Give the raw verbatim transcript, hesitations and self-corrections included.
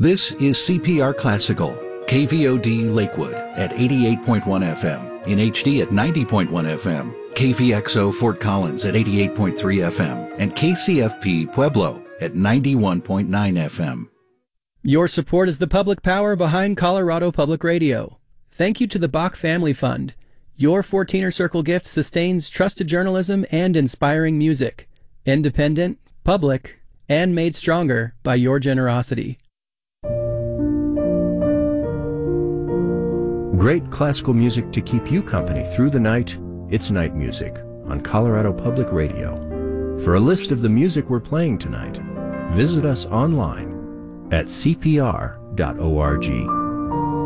This is C P R Classical, K V O D Lakewood at eighty-eight point one F M, in H D at ninety point one F M, K V X O Fort Collins at eighty-eight point three F M, and K C F P Pueblo at ninety-one point nine F M. Your support is the public power behind Colorado Public Radio. Thank you to the Bach Family Fund. Your fourteener Circle gift sustains trusted journalism and inspiring music. Independent, public, and made stronger by your generosity. Great classical music to keep you company through the night. It's Night Music on Colorado Public Radio. For a list of the music we're playing tonight, visit us online at c p r dot org.